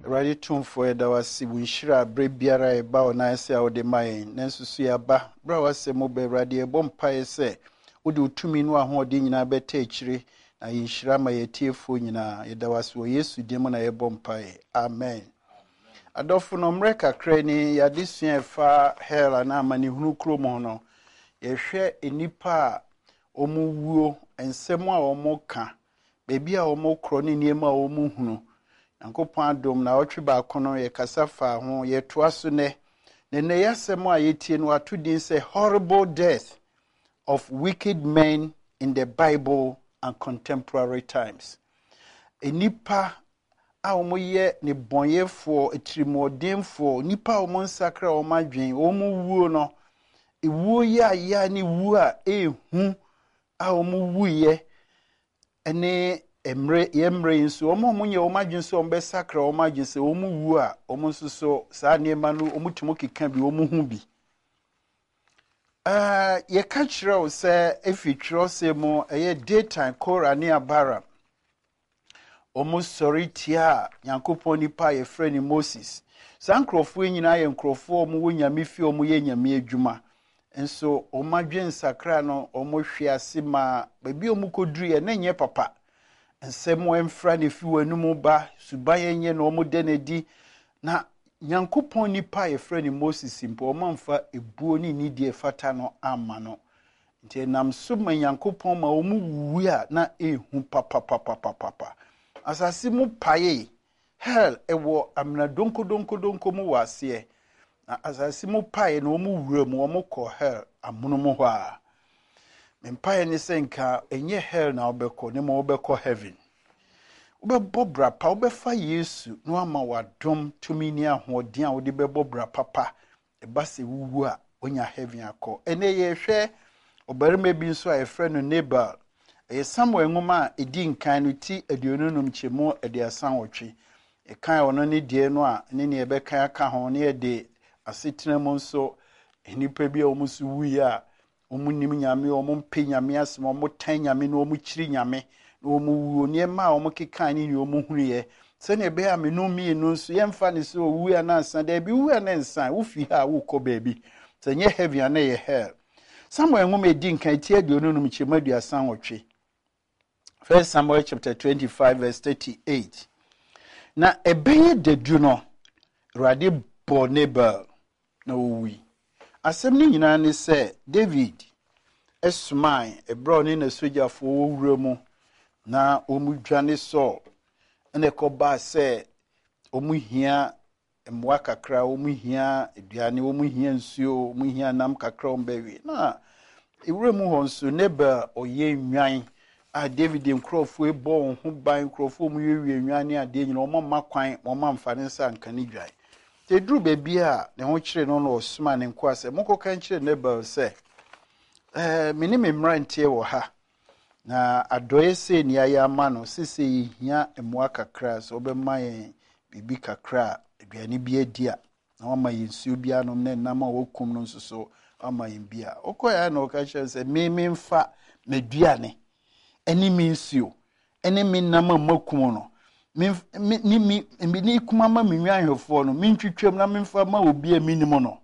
Ready to for the was winshira brebiara e ba ona ese a ode mayen nanso so ya ba bra wase mo be ready e bom pae se wode utumi no ahode nyina beta akire na yinshira ma yetiefo nyina yeda wase wo Yesu dim na ye bom pae amen. Adofo no mreka krani ya disua fa hell na amani hunu krom ho no ye hwe enipa omuwuo ensem a omoka bebi a omokro ne niema a omuhunu Yankopon adom na otwe ba kono ye kasafa ho ye toaso ne yasem a yetie no atodin say horrible death of wicked men in the Bible and contemporary times. Enipa a omoye ne bonyefo etrimodenfo nipa omonsakra omadwen omuwuo no ewuo ya ni wu a ehu a omuwuye ene emre nso omunye omadwen so ombe sakra omadwen se omuwu a omunsoso saa niema no omutimo keka bi omuhu bi ye ka kire se efitro se mo eye daytime Kora ne Abara omusoritia Yankopon nipa ye freni Moses sankrofo nyina ye nkrofo omu nyame fi omu ye nyame adwuma enso omadwen sakra no omuhwe ase ma babi omukoduru ye na nye papa ensemo emfra ne fi wanumu ba subaye nye na omudenedi na Yankopon nipa ye freni Moses mpo omamfa ebuo ni nidie fata no ama no nti nam so ma Yankopon ma omuwu a na ehu papa asase mu paye hell ewo amna donko mu wase na asase mu paye na omuwura mu omukọ hell amuno mu hɔ a mempaye ni senka enye hell na obekọ ne ma obekọ heaven ubebo brapa ubefa Yesu no ama wadom tumi ni ahoden a wode bebo brapa pa eba se wuwu a onya heaven akọ ene ye hwe obarima bi nso a efre no Nabal eye Samuel ngoma edi nkan no ti aduonunum chemo ede asanwotwe e kan ono ne die no a ne ne ebe kan aka ho ne de asetena mu nso enipa bi a omusu wuyi a omunim nyame omumpe nyame asem omutan nyame no omuchiri nyame no omuwu niema a omukeka ni omuhuriye se ne be a menumi no nso yemfa ne so owu ya na ansa da bi wu ya na ansa wofi ha wo kọ baby se nye heavy na ye hell Samuel ngoma edi nkan ti aduonunum chema aduasan wotwe 1 Samuel chapter 25 verse 38 na ebeye dedu no Rade bo Nabal na owi asem ni nyina ne se David esman ebro ne na sojafo wowura mu na omudwane so ene ko ba se omuhia emwa kakra omuhia aduane omuhia nsuo omuhia nam kakra ombewi na ewura mu ho nso Nabal oye nwan a David nkrofo ebo ho ban nkrofo mu yewie nwan ne ade nyina omma kwan omma mfane nsa nkane dwan te duru bebi a ne ho kire no no osuma ne nko ase moko kan kire Nabal se mini memrante wo ha na adoye se ni ayama no sese yihia emwa kakra so obema yen bibi kakra aduane bi adia na wama yensuo bi anom na nam a wokum no nsoso ama yen bia okoya na okache se me mfa meduane eni mi nsuo eni mi nam amakum no ni kuma ma menwa ahwefo no mentwitwam na memfa ma obi a minim no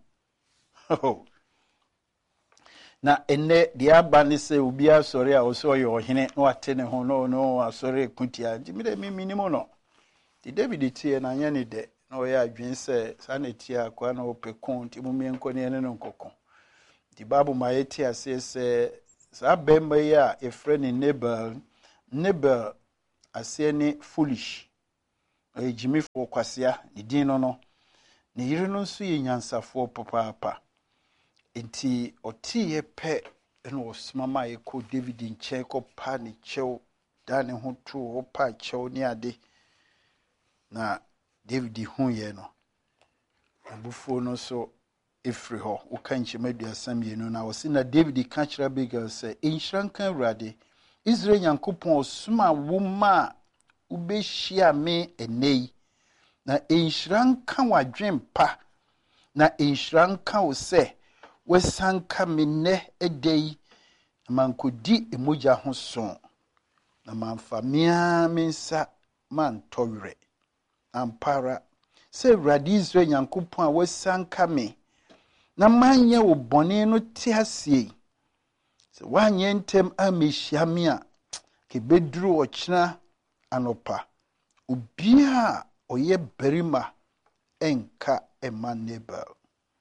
na enne dia ba ne se obi asori a oso ye ohene no ate ne ho no asori kutia nti me de minim no di David tie na anya ne de na o ya adwen se saneti akwa na opekon ti mumienko ne ne nkokon di babu ma yeti ase se sa bemba ya efre ne Nabal ase ne foolish ejimi fo kwasea di din no ne yire no nso ye nyansafo papa enti otiye pe eno osmama yeko David nche ko pa ne chew dane ho to opa chew ne ade na David hu ye no abufo no so efri ho uka nchema duasam ye no na wosi na David ka kira Abigail se enhrankan Awurade Israel Nyankopon osuma woma ubehia me enei na enhrankan wadwen pa na enhrankan wo se wesanka minne edei mankodi emoja ho so na manfamia mensa mantowre ampara sɛ Awurade Israel Nyankopɔn a wasanka me na manyɛ wo bɔne no te asie sɛ woanyɛ ntɛm a mehyia me a kɛbɛduru ɔkyena anɔpa obiara ɔyɛ barima ɛnka ɛma Nabal.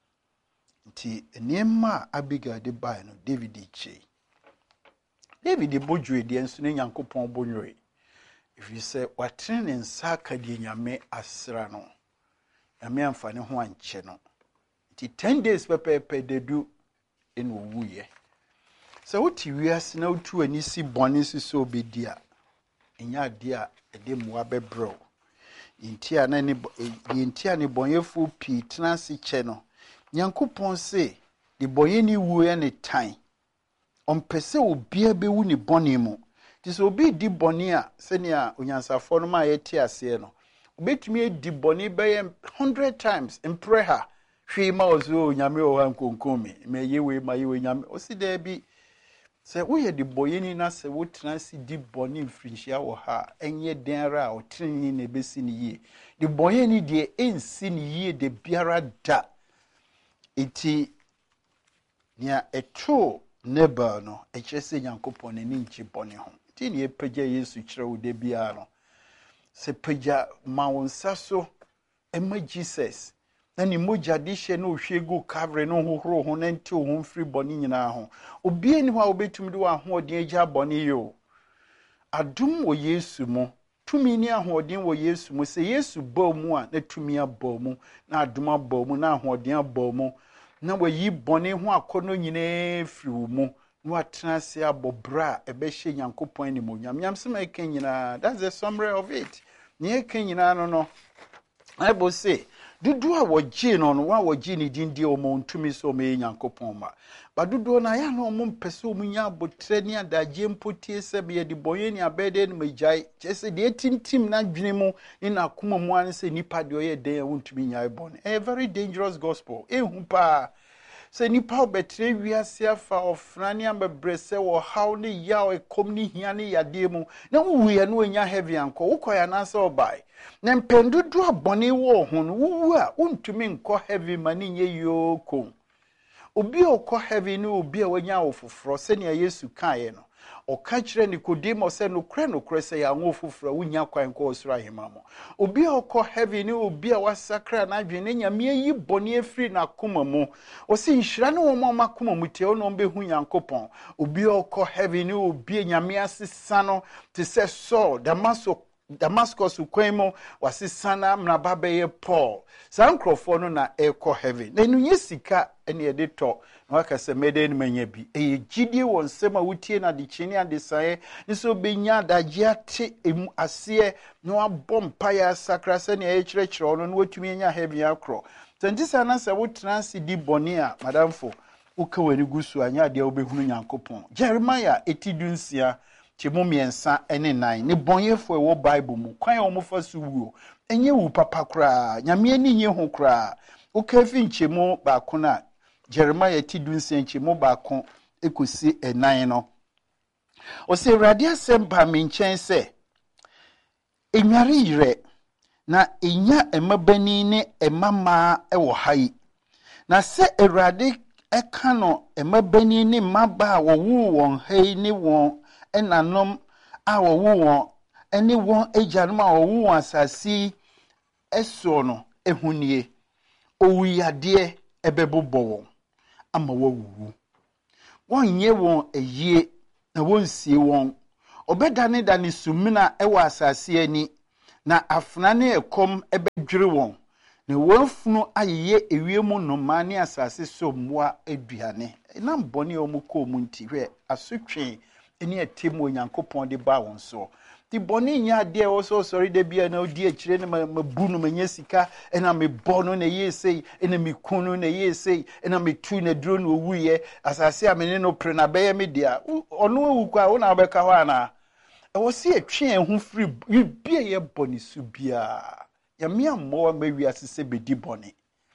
Nti nneɛma a Abigail de bae no David kyei. David bɔdwe deɛ nso ne Nyankopɔn bɔnwe. Ɛfiri sɛ watene ne nsa aka deɛ Nyame asra no. Nyame amfa ne ho ankyɛ no. Nti 10 days pɛpɛɛpɛ dedu ɛna ɔwuiɛ. Sɛ wote wiase na wotu ani si bɔne so sɛ obɛdi a ɛnyɛ adeɛ a ɛde mmoa bɛbrɛw. Nti a ne bɔnyɛfoɔ pii tena ase kyɛ no Nyankopɔn se de bɔyɛni wuo ne tan ɔmpɛ sɛ obia bɛwu ne bɔne mu. Nti sɛ obi di bɔne a sɛnea onyansafoɔ no ma yɛte aseɛ no obɛtumi adi bɔne bɛyɛ 100 times mprɛ ha hwee ma ɔso Nyame wɔ ha nkonkomi mɛyɛ wei ma yɛ wei Nyame ɔsi dɛ bi sɛ woyɛ de bɔyɛni na sɛ wotena se di bɔne mfirinhyia wɔ ha ɛnyɛ den ara a ɔtene na ɛbɛsi ne yie de bɔyɛni deɛ ɛnsi ne yie de biara da. Iti nia ɛtoo Nabal no ɛkyerɛ sɛ Nyankopɔn n'ani ngye bɔne ho. Nti ne yɛpagya Yesu kyerɛ wo da biara no sɛ pagya ma wo nsa so ɛma Jesus na ne mogya de hyɛ no ohwie gu Calvary no hohoro ho na nte ho mfiri bɔne nyinaa ho. Obie ni ho a wobɛtumi de ahoɔden agya bɔne yo. Adom wɔ Yesu mu. Tumi ni ahoɔden wɔ Yesu mu. Sɛ Yesu bɔ mu a na tumi abɔ mu na adom abɔ mu na ahoɔden abɔ mu na wayi bɔne ho akɔnɔ nyinaa firi wo mu na watena ase abɔ bra ɛbɛhyɛ Nyankopɔn animuonyam. Nyamsɛm a ɛka nyinaa, that's the summary of it. Ne ɛka nyinaa no Bible say dudu a wɔgye no wa wɔgye ne din die ɔmo ntumi so ɔmo Nyankopɔn ma. Ba dudu na ya na ɔmo mpɛsɛ ɔmo nya abotre ne adagye mpotie sɛ be de bɔyɛ ne abɛde ne magyae. Kyerɛ de tintim na dwene mu ne na koma mu an sɛ nipa de ɔyɛ den a wontumi nya bɔne. A very dangerous gospel. Ehu pa sɛ nipa obetre wiase afa ofra ne ambebre sɛ wɔ haw ne yaw ekom ne hia ne yade mu na wuye no nya heavy anko wokoya na sɛ obai na mpendudu abɔne wɔ ho no wuwu a untumi nkɔ heavy mani nye yoko obi okɔ heavy ne obi a wanya ofoforo sɛ ne Yesu kae no ɔka kyerɛ Nicodemus sɛ no kre sɛ ya ngo ofoforo wunya kwan kɔ osura hema mo obi okɔ heavy ne obi a wasakra na adwene nyame yi bɔne afiri na koma mu o si nhira ne wo ma koma mu tie no behu Nyankopɔn obi okɔ heavy ne obi nyame asesa no te sɛ Saul Damascus kwan mu wasesana mnaba bɛyɛ Paul sankrofo no na ɛkɔ heaven na enu nye sika ene yɛde tɔ na waka sɛ mede ne manya bi gidie wɔ nsɛm a wotie na de kyini ade sae ne so benya adagye ate emu aseɛ na wabɔ mpaeɛ asakra sɛ ne ɛkyerɛkyerɛ no na watumi anya heaven akorɔ tantisa na sɛ wotena se di bɔne a madamfo woka wani gu so anya de wobɛhunu Nyankopɔn Jeremiah etidunsia Timu miensa ene nine ne bonyefo ewo Bible mu kwan o mofa so wuo enye wu papa kra nyame ani nye ho kra o kafi nchemu ba ko na Jeremiah tidunse nchemu ba ko ekosi enan no o se Awurade asɛm ba me nkyɛn sɛ enware yire na enya emabani ne emama ewo hai na sɛ Awurade eka no emabani ne maba wo wu won hai ne won enanom a wowu won ene won agyanom a wowu won asasi eso no ehunie owuyade ebebobɔ won ama wowu wonye won ayie na wonsie won obedane dane sumina ewo asasi ani na afna ne ekom ebedwere won na wonfunu ayeye ewiemu no mane asasi so mmoa aduane na mbone omukɔ mu nti hwɛ asotwe eni etemu Onyankopɔn de ba won so ti bɔne nya de wo so sorry de bia na odi akire ne mabu no manya sika ena me bɔ no na yesei ena me kunu na yesei ena me tu na duro no wuye asase a me ne no pre na bɛyɛ me dia ɔno awu kwa wo na bɛka hɔ ana ɛwɔ se atwe ehu free bia ye bɔne su bia ya me ammo ma wiase se bedi bɔne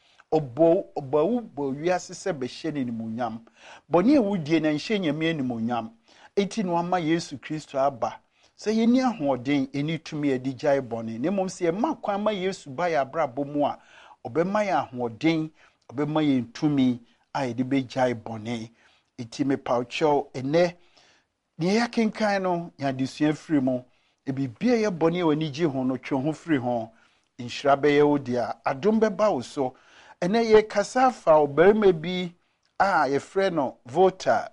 obawu bo wiase se be hye ne nimunyam bɔne ewudie na nhye nyame animuonyam eti no ama Yesu Kristo aba sɛ yɛni ahoɔden ɛni tumi adi gyae bɔne na mmom sɛ yɛma kwan ma Yesu ba yɛ abrabɔ mu a ɔbɛma yɛ ahoɔden ɔbɛma yɛ tumi a yɛde bɛgyae bɔne ɛti mepawkyɛw ɛnɛ nea yɛkenkan no yɛadesua firi mu ebibia yɛ bɔne a w'ani gye ho no twe ho firi ho nhyira bɛyɛ wo deɛ adom bɛba wo so ɛnɛ yɛkasa afa ɔbarima bi a yɛfrɛ no Voltaire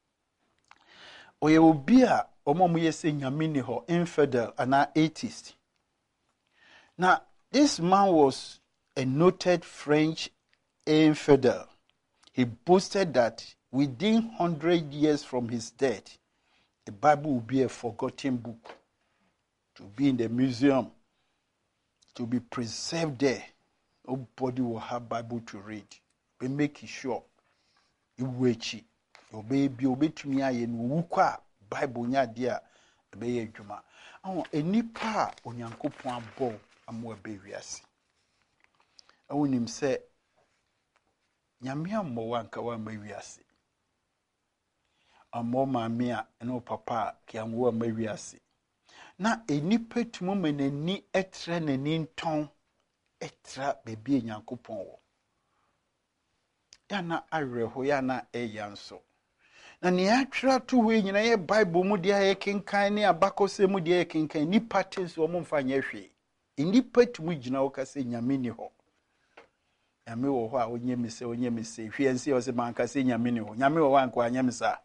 ɔyɛ obi a ɔmo yɛ sɛ nyame ni hɔ infidel ana atheist. Now this man was a noted French infidel. He boasted that within 100 years from his death, the Bible will be a forgotten book to be in the museum, to be preserved there. Nobody will have Bible to read. We make it sure. You wait. Your baby, your baby, and wukwa Bible nya dia be adwuma. Awon enipa onyankopon abo amo be wiase. Awonim se nyame ammo wanka wa ma wiase. Ammo maame a eno papa ki amwo ma wiase. Na enipa tumo manani etre nani nton etra bebi nyankopon wo. Ya na awerɛho ya na ɛya nso. Na ne atwa to we nyina ye Bible mu de aye kenkan ne abakose mu de aye kenkan ni patents wo mo mfa nya hwe. Nipa tumu gyina wo kase nyame ni hɔ. Nyame wo hɔ a onye me se hwe nsi wo se man kase nyame ni hɔ. Nyame wo wanko anya me sa.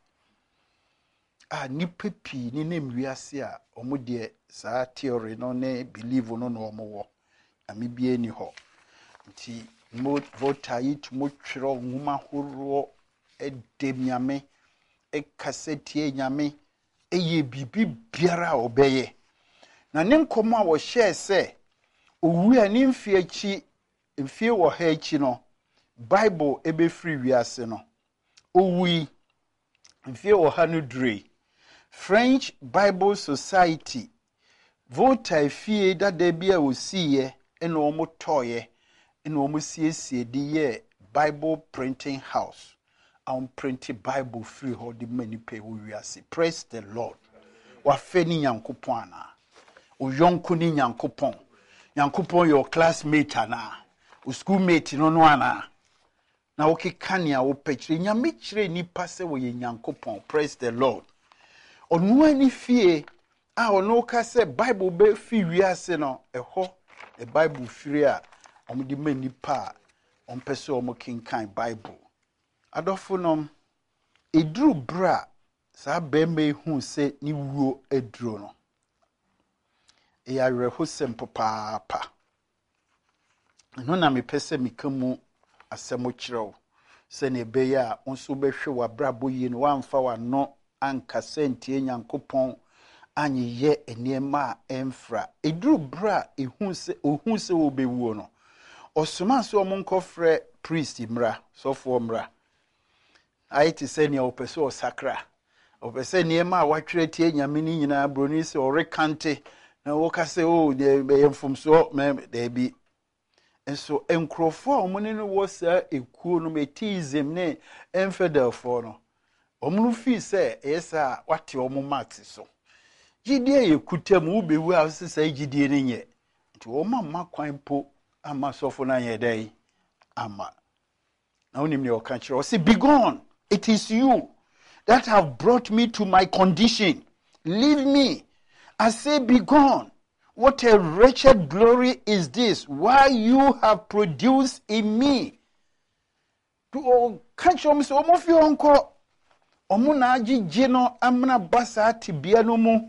Nipa pi ni nem wiase a omo de saa theory no ne believe no no omo wo. Nyame bie ni hɔ. Nti Voltaire yi tumo twero nwuma horo edem nyame ekaseti nyame eye bibi biara obeye na ne nkomo a wo share se owu ani mfie achi mfie wo ha achi no Bible ebe free wiase no owu mfie wo ha no dure French Bible Society Voltaire fie dada bia osiye ene omo toye ene omo siesie di ye Bible printing house on printed Bible free hold the many pay we are see. Praise the Lord. Wa feni nyankopon ana. O yonko ni nyankopon. Nyankopon your classmate ana. O schoolmate no no ana. Na oki kania o pechire nyame chire nipa se wo ye nyankopon. Praise the Lord. Onu ani fie a ono ka se Bible be fi wiase no eho the Bible free a omo di many pa on pese omo kinkan Bible. Adofonom edru bra sa bembe hu se ni wuo edru no e ya reho sempo paapa no na me pese mikamu asemo kirew se ne beye a onso behwe wabrabo yi no wamfa wano anka sentie nyankopon anyeye eniema emfra edru bra ehun se ohun se wo bewuo no osoma so omonkofre priest mra sofo mra aiti seni opeso sakra opese niema a watwere tie nyame ni nyina broni se orekante na woka se o de yemfumso me de bi enso enkrofo omune no wo sa ekuo no metism ne infidel for no omunu fi se esa wate omo max so gidie yekutamu ubewu a se sai gidie ne nye nti o mamma kwan po ama sofo na ye dai ama na onim ne o kan kire o se be gone. It is you that have brought me to my condition. Leave me. I say, be gone. What a wretched glory is this? Why you have produced in me? To catch on so of your uncle. Omunaji jeno amna basa tibia no mu.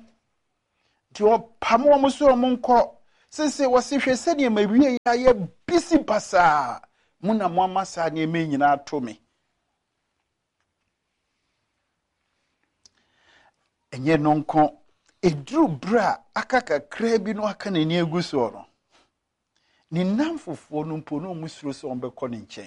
To pamo muso monko. Since was if you said you may be a busy basa. Muna mama sa ni me nyina to me. Enye nonko edru bra akaka krabi no aka nani aguso no ni namfofo no mpo no musuro so ombekọ ne nchen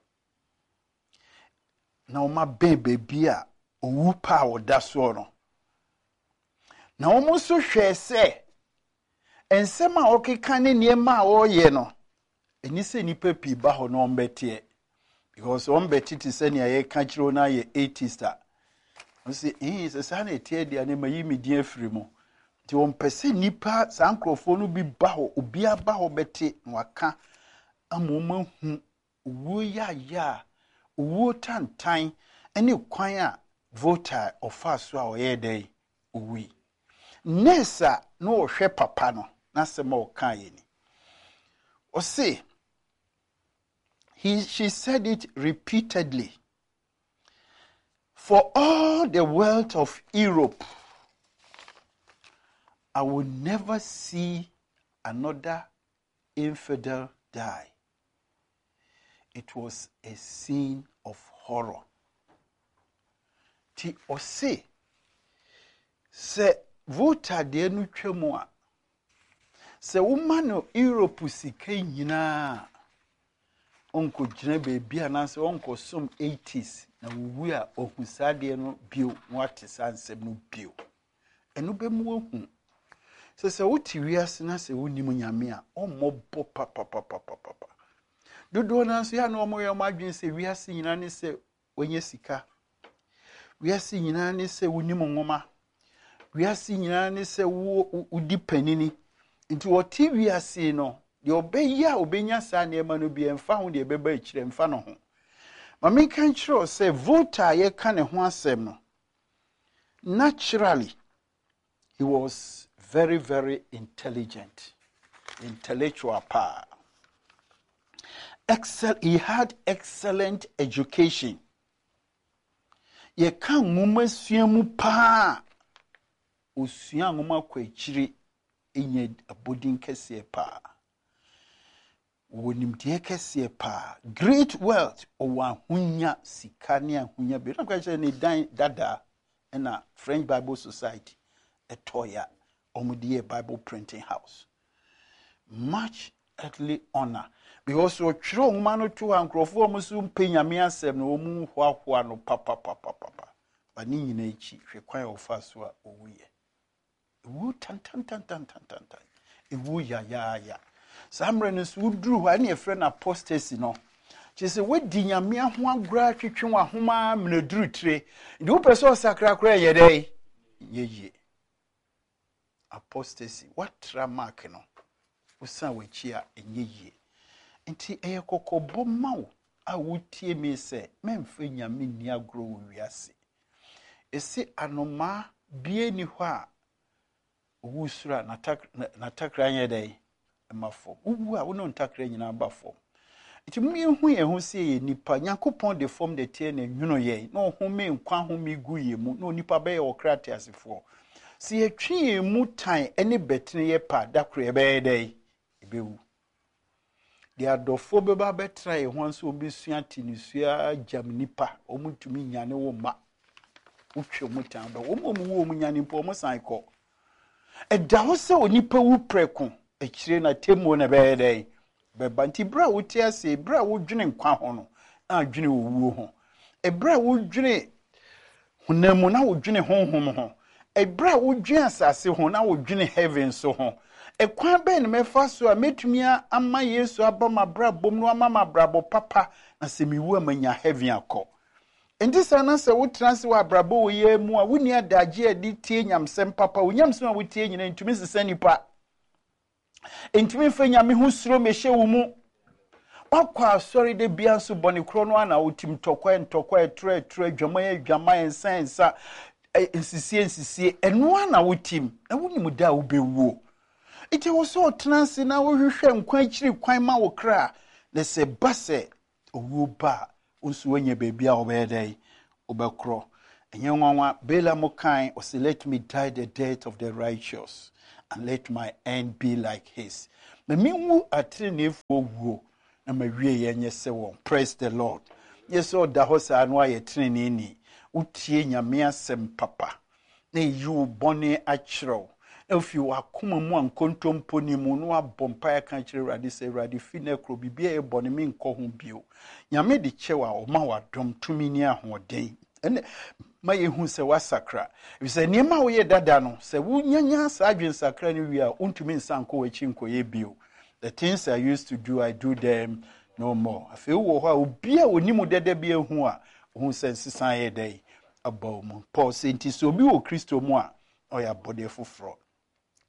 na oma bebe bia owu pa oda so no na omo so hwe se ensem a okeka ne niema a oye no eni se nipa pi ba ho no ombete because ombeti se ne ye ka kiro na ye 80 star. I say, se sana etie dia ne mayi medin afiri mu. ti on pese nipa saa nkrofo no bi ba ho obi aba ho bete waka amoma hu wo ya wo tantan ene kwan a voter ofa so a oyɛ dɛ owi nesa no ohwɛ papa no na sema o kan ye ni o say she said it repeatedly. For all the wealth of Europe, I will never see another infidel die. It was a scene of horror. Ti ose se vota de nu twemu a se woman no Europe sika nyina onko gyina beebi ananse onko som 80s na wuwu a ohusade no bio wate sansem no bio eno be mu ohu se wuti wiase na se wonim nyame a ommobɔ papa dodo na so ya na omoye omadwen se wiase nyina ne se onye sika wiase nyina ne se wonim nwoma wiase nyina ne se wudi panini nti woti wiase no de obeya obenya sa na ema no bi emfa ho de beba akire emfa no ho ma me kan kiro say voter ye ka ne ho asem no naturally he was very, very intelligent, intellectual power. He had excellent education. Ye kan nguma suamu pa osua nguma kwachiri enye abodin kese pa wonim de kese pa great wealth owa hunya sikani ahunya be na kwache ne dan dada na French Bible Society etoya Omudie Bible printing house. Much earthly honor. Because we tro humano to ankrofo omusu mpenyame asem na omu hwahwa no papa. Ba ni nyina echi hwe kwan ofa so a owuye. Ewu tan. Ewu ya. Samre no so duru hwa na efre na apostasy no. Chese wedi nyame ho agura twetwe wa homa mneduru tire. Ndi wo pese osakra kra ye dai. Ye. Apostasy what tramark no usa wechi a enye yie enti eye kokobo mawo a wotie me se memfe nyame ni agro wo wiase esi anoma bie ni hɔ a wusura na takra nye dai emafo uwu a wono ntakra nyina bafo enti mu yehu ye ho se ye nipa Nyankopɔn de form de tie na nwuno ye na ohome nkwa home gu ye mu na onipa be ye okrate asefo si etwi mu tan ene betene ye pa dakro ye be dai ebewu de adofo beba betra ye ho nso obesua tinisua jamnipa omutumi nyane wo ma utwe mu tan do omomu wo mu nyane po mo san ko eda ho se onipa wu preko ekire na temu na be dai beba nti bra wote ase bra wodwene nkwa ho no na adwene owuo ho bra wodwene hunamu na wodwene honhom ho ebra wodwen asase ho na wodwene heaven so ho ekwan be ne mefa so a metumia ama Yesu aba mabra bom no ama mabrabo papa na se miwu amanya heaven akọ enti sana se wotrance wa brabo wo ye mu a woni adagye adi tie nyamsem papa wonyamsem a wotie nyina ntumi sesa nipa ntumi fa nyame ho suro mehye wo mu wakwa asori de bia so bone kro no ana wotim ntokwa etre adwama ensa nsisie eno na wotim na wonim da wo bewuo iti wo so trance na wo hwehwe nkwa akiri kwan ma wo kra na se base owo ba unsu wenye bebia obedai obekro enye nwanwa bela mokan o say let me die the death of the righteous and let my end be like his me minwu atrenefo wuo na mawie yenye se won praise the Lord yes o da ho sa no aye trene ni utie nyame asem papa na yu bone achiro if you akoma mu ankontompo ni mu no abompa ya kan kire radi se radi finekro bibia e bone mi nko ho bio nyame de chewa o ma wadom tumi ni ahoden ene ma yehu se wasakra if se niema wo ye dada no se wunyanya sa adwen sakra ni wi a untumi nsanko wachi nkoye bio the things I used to do I do them no more afi wo ho a obi a onimu dede bia hu a hu se nsisan ye dai abom Paul senti so bi wo Kristo mu a oya bode foforo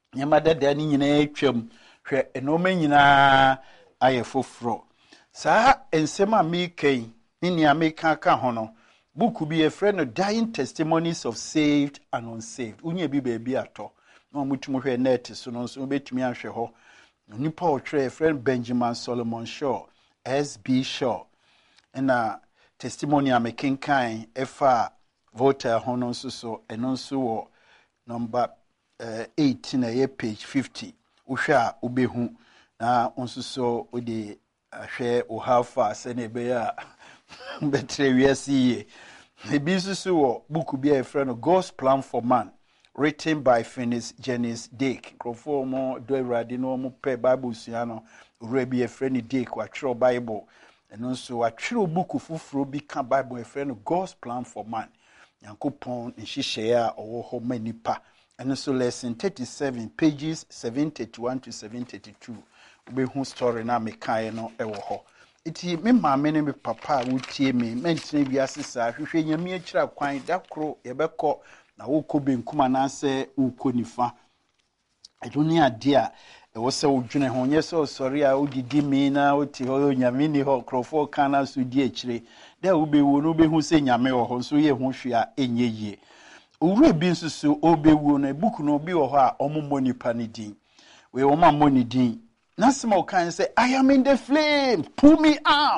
nyamada da ni nyina atwam hwe enoma nyina aye foforo saa ensem a mekai ni nia meka ka ho no book bi a friend of Dying Testimonies of Saved and Unsaved unya bi baabi ato na mutumu hwe net so no so betumi ahwe ho nipa otwe friend Benjamin Solomon Shaw SB Shaw na testimony a mekenkan efa voter ho no so eno so wo number 18 na page 50 uhwe a ubehu na onso so odi ahwe o hafa se na ebe ya betre wiase ebi so wo book bi a friend God's Plan for Man written by Phineas Jennings Dake crofo mo do awrade no mo pe bible sua no urabi a friend Dake wa tro bible eno so wa tro book fufuro bi ka bible a friend God's Plan for Man yankopon nhihye a owo ho manipa. And so lesson 37 pages 731 to 732 we who story na me kai no ewo ho iti me maame ne me papa wutie me mentine bi asesa hwehwe nyame akira kwan dakro yebekọ na wokọ benkuma na se wokọ nifa adwene ade a ewo se wodwene ho nye se osori a odidi me na oti ho nyame ni ho krofo kana so di akire da wo be wo no be hu se nyame wo ho so ye ho hwe a enye yie owure bi nsusu obewu na book no bi wo ho a omommo nipa ne din we wo ma money din na small can say I am in the flame pull me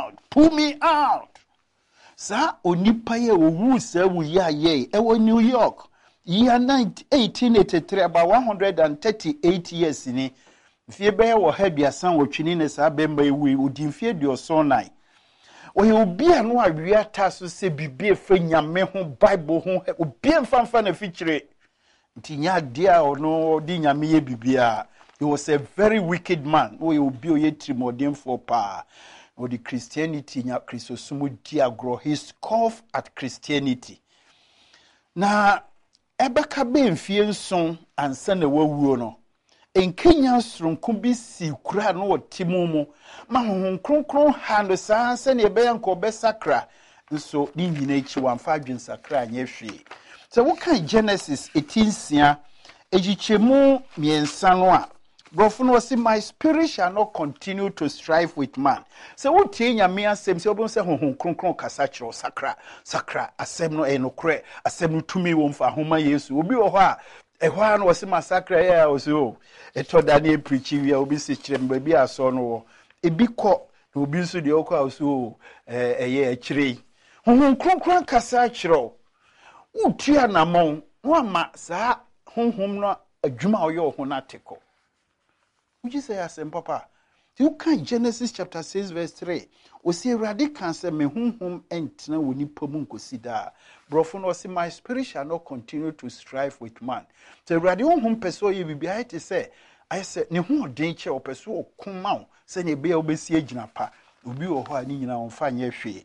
out sa onipa ye owu sa wu ya ye e wo New York year 1883 about 138 years ni fie be wo ha biasan wo twini ne sa bemba ewu odin fie de osonai oye obi anu awia taso se bibie fa nyame ho bible ho obi mfanfa na fichire ntinya dia ono di nyame ye bibia. He was a very wicked man oye obi oye trimodem for pa o the Christianity nya Christosumu diagro he scoffed at Christianity na ebeka be mfie nson ansa na wawuo no en Kenya sronko bi si kura no otimu mu ma honhon kronkron ha no saa se na ebe yanko be sakra nso ni nyina echi wamfa adwen sakra anya hwe so wo kan Genesis 18:6 ejichemu miensa no a brofo no say my spirit shall not continue to strive with man so wo tie nyame asem se obon se honhon kronkron kasa kiro sakra asem no enokre asem no tumi wo mfa homa Yesu obi wo ho a ehwa no wose massacre ya oso eto Daniel preach wi obi se kirem ba bi aso no wo ebi ko na obi nso de okọ oso eye akire honhon kronkron kasa kiro utua namon no ama sa honhom no adwuma oyo ho na teko would you say asem papa you can Genesis chapter 6 verse 3 o say radical say me honhom entena woni pamu nkosida brofo no say my spirit shall not continue to strive with man so radi honhom peso ye bibia it say I say ne ho den che o peso okuma o say ne bia obesi agina pa obi wo ho ani nyina onfa nya hwe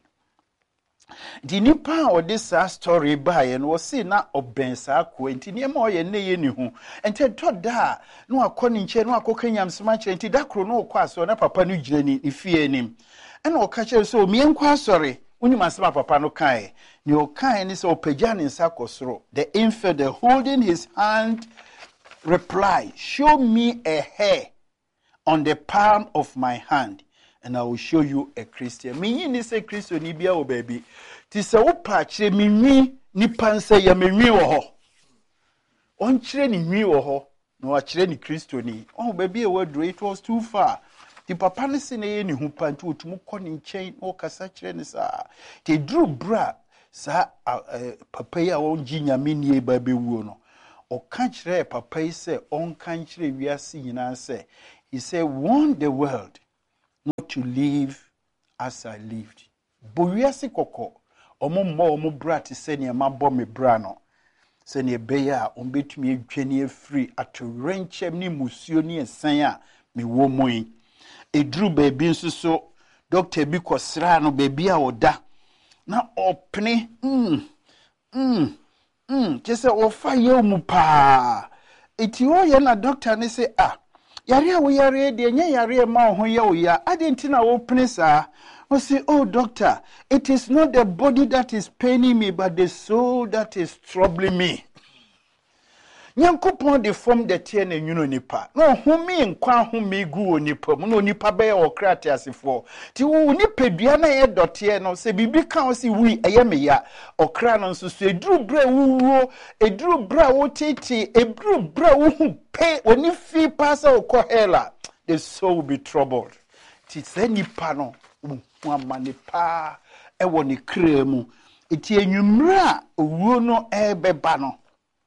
di nipa o this story by no say na obensa ko enti ne ma o ye ne ye ni hu enti to da no akoni nche no akokanyam sema kire enti da kro no okọ aso na papa no gire ni ifie nim ena o ka kire so mi enkwa asore unim asema papa no kai ni o kai ni so opagya ne nsa kosoro the infidel holding his hand reply show me a hair on the palm of my hand and I will show you a Christian. Me ni say Christian ni bia o baby. Ti se wo pa kire mi nwi ni panse ya me nwi wo ho. On kire ni nwi wo ho. No a kire ni Christian ni. Oh baby e word it was too far. Ti papa ne se na ye ni hu panti otumu kọ ni nchen o kasa kire ni sa. Ti dru bra sa papa ya won gi nyame ni e ba bewuo no. O kan kire papa yi se on kan kire wiase nyina se. He said warn the world not to live as I lived. Bowiase koko omo brat se ne ma bo me bra no. Se ne beya ombetumi adwane afiri atorenchem ni musuo ni esan a me wo moyi. Edru baby nso so doctor bi kosra no baby a oda. Na opne Jese ofa ye mu pa. Eti o ye na doctor ne se yare a wo yare de nya yare ma ho ye wo ya adenti na wo pene sa o say oh doctor it is not the body that is paining me but the soul that is troubling me Nyankopon de form the tie na nwuno nipa no humi nkwa humi gu onipa mu no nipa be okrate asefo ti wo nipadua na ye dote no se bibi kan si wi eye meya okra no nso so eduru bra wuwo eduru bra wo tete eduru bra wo hu pe oni fi pasa okohela the soul will be troubled ti se nipa no hu amane pa e wo ne kra mu eti enwumra owuo no ebeba no.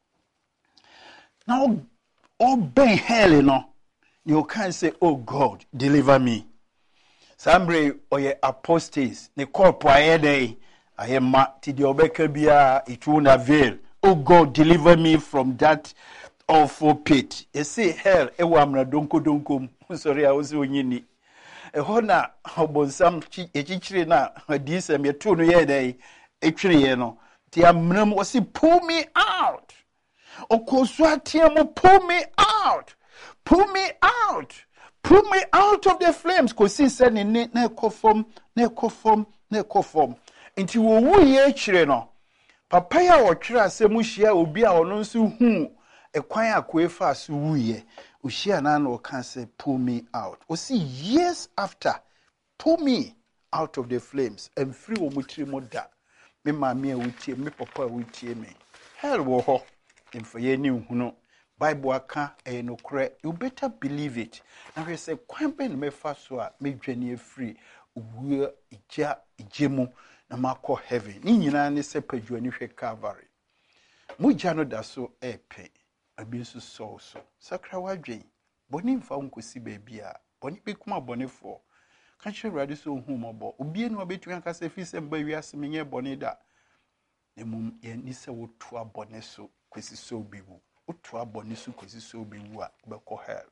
Now, all ben hell, you can't say, oh God, deliver me. Sambre or ye apostates, ne corporae day, I am mat to the obekabia, it won't avail. Oh God, deliver me from that awful pit. You see, hell, ewamna donko, sorry, I was winning. A hona, about some chichri na, this and me 2 year day, actually, the amnum was he pull me out. Okoswatiamo, pull me out. Pull me out. Pull me out of the flames. Because he said, neko form. Inti wo ye chire no. Papa ya ochira se muhia obi a ono nso hu ekwan akwefa so wuye. Uhia na no kan say pull me out. O see years after, pull me out of the flames and free omutri moda. Me mama wutie, me papa wutie me. Hell wo ho. In for ye new huno Bible aka e no kre you better believe it na we say kwan ben me fa so a me dwane free wu ija ijemu na makọ heaven ni nyina ne se padwani hwe Calvary mujja no da so epe abi nso so sakra wadwen boni mfa nkosi baabia boni bekuma bonefo ka kire rade so hu mobo obi enu obetu aka se fi se mba wiase menye boni da emum ye ni se wotu abone so kwesi so biwu otu abone so kwesi so biwu a ubekọ hell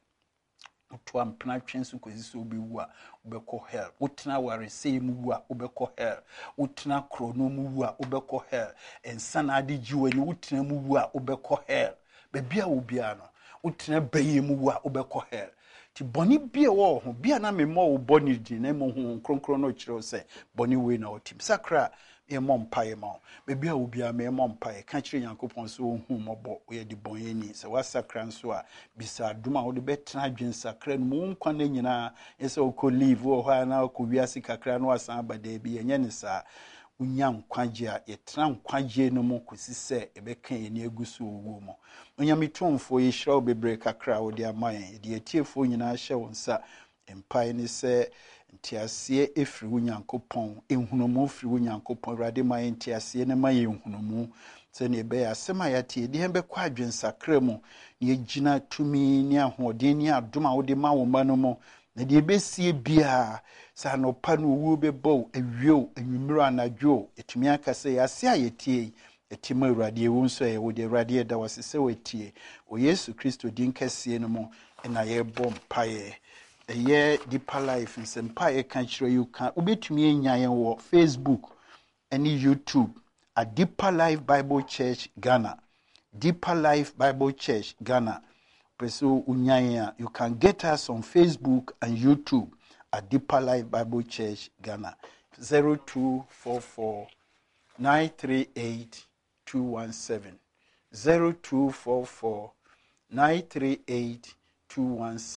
otu ampna twen so kwesi so biwu a ubekọ hell utna ware sei mu a ubekọ hell utna krono mu a ubekọ hell ensana ade jiwani utna mu a ubekọ hell bebia obia no utna baye mu a ubekọ hell ti boni bia wo ho bia na memo wo boni di na mo ho kronkron no kire se boni we na otim sakra e mompae ma bebia obia me mompae ka kire Yankopon so hu mobo we di bonyeni se wasakra nso a bisa duma wo de betena adwen sakra no mu nkwa na nyina ese o live wo ha na ko wiase kakra no asan abada bi enye ne sa unya nkwaje a yetena nkwaje no mo kosise ebeka eni egusu owo mo onyamitomfo yi hira obebre kakra wo de amayen de etiefo nyina hye wonsa empai ni se ntiasie efiri Onyankopon enhunomu firi Onyankopon rade mayen ntiasie ne mayen enhunomu se ne be asema yate de hembe kwa adwensakra mu ne gina tumi ne ahoden ne adoma wo de ma wo ma no mo na de besie bia sa no pa no wu bebo awio anwumiro anadwo etumi akase yase ayetie etima urade ewu nso e wo de urade da wasese wetie o Yesu Kristo din kase no mo na ye bom paye eye Deeper Life nsempa kan kire you kan obetumi enyan wo Facebook and YouTube at Deeper Life Bible Church Ghana. Deeper Life Bible Church Ghana. Preso unyanya, you can get us on Facebook and YouTube at Deeper Life Bible Church Ghana. 0244 938 217 0244 938 217.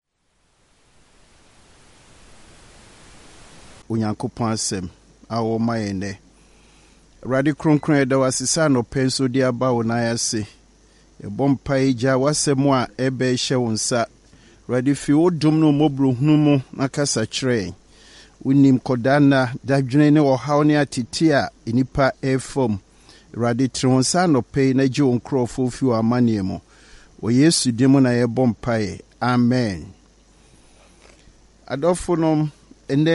Onyankopon asem awo mayene radi kronkron eda wasisa no penso dia aba wo na yase e bompai ja wasem a ebe hye wonsa radi fi odum no mobrohunu mu nakasa kire unim kodana dadwene ne ohaw ne atete a enipa efom radi tronsa no pe na ji onkrofo fi o amane mu o Yesu dim na ye bompai amen adofo no